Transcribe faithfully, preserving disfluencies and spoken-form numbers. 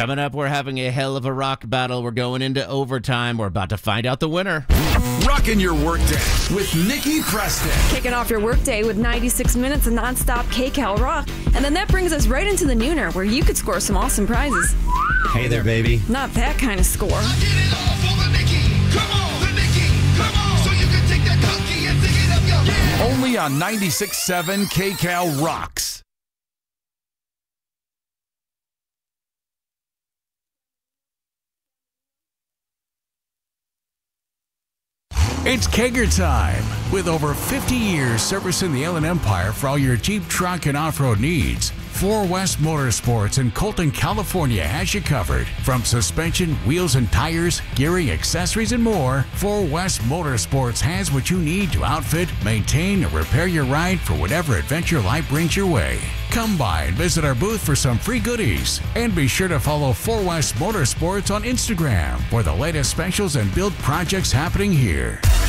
Coming up, we're having a hell of a rock battle. We're going into overtime. We're about to find out the winner. Rocking your workday with Nikki Preston. Kicking off your workday with ninety-six minutes of nonstop K-Cal rock. And then that brings us right into the nooner, where you could score some awesome prizes. Hey there, baby. Not that kind of score. I get it all for the Nikki. Come on, the Nikki. Come on. So you can take that donkey and dig it up, yo. Yeah. Only on ninety-six point seven K-Cal Rocks. It's Kegger time. With over fifty years servicing the Inland Empire for all your Jeep, truck, and off-road needs, Four West Motorsports in Colton, California has you covered. From suspension, wheels and tires, gearing, accessories, and more, Four West Motorsports has what you need to outfit, maintain, or repair your ride for whatever adventure life brings your way. Come by and visit our booth for some free goodies. And be sure to follow Four West Motorsports on Instagram for the latest specials and build projects happening here.